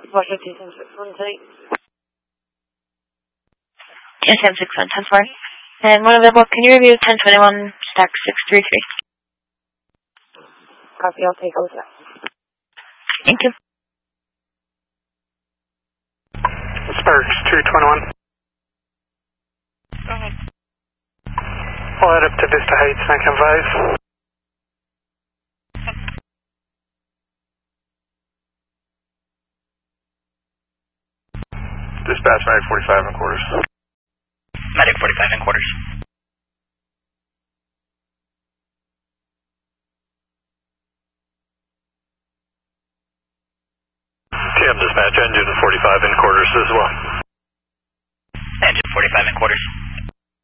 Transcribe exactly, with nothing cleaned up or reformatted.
Watch fifty, ten six one tonight. Yes, ten six one, ten four. And one available, can you review ten twenty-one, stack six three three? Copy, I'll take over that. Thank you. Sparks, two twenty-one. Go ahead. I'll head up to Vista Heights, nine ten five. Dispatch, Medic forty-five and quarters. Medic forty-five and quarters. T M dispatch, engine forty-five and quarters as well. Engine forty-five and quarters.